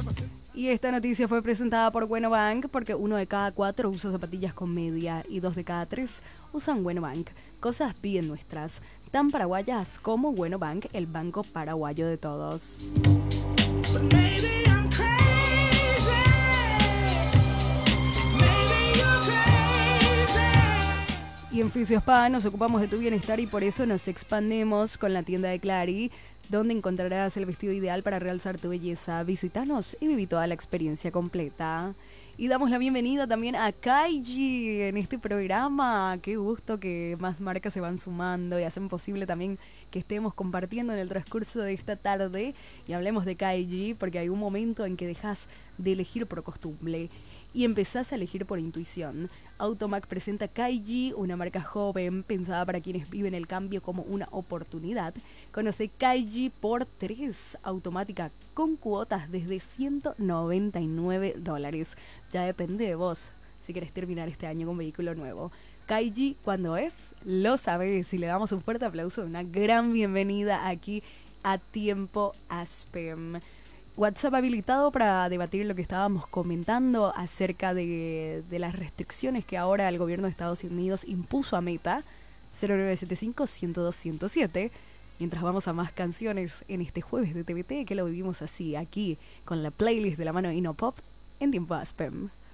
Y esta noticia fue presentada por Bueno Bank porque 1 de cada 4 usa zapatillas con media y 2 de cada 3 usan Bueno Bank. Cosas bien nuestras, tan paraguayas como Bueno Bank, el banco paraguayo de todos. Y en Fisiospa nos ocupamos de tu bienestar y por eso nos expandemos con la tienda de Clary, donde encontrarás el vestido ideal para realzar tu belleza. Visítanos y viví toda la experiencia completa. Y damos la bienvenida también a Kaiji en este programa. Qué gusto que más marcas se van sumando y hacen posible también que estemos compartiendo en el transcurso de esta tarde. Y hablemos de Kaiji porque hay un momento en que dejas de elegir por costumbre y empezás a elegir por intuición. Automac presenta Kaiji, una marca joven pensada para quienes viven el cambio como una oportunidad. Conoce Kaiji por 3, automática con cuotas desde $199. Ya depende de vos si querés terminar este año con vehículo nuevo. Kaiji, cuando es, lo sabés. Y le damos un fuerte aplauso, una gran bienvenida aquí a Tiempo Aspen. WhatsApp habilitado para debatir lo que estábamos comentando acerca de las restricciones que ahora el gobierno de Estados Unidos impuso a Meta, 0975-102-107. Mientras vamos a más canciones en este jueves de TBT, que lo vivimos así, aquí, con la playlist de la mano Inopop, en Tiempo Aspen.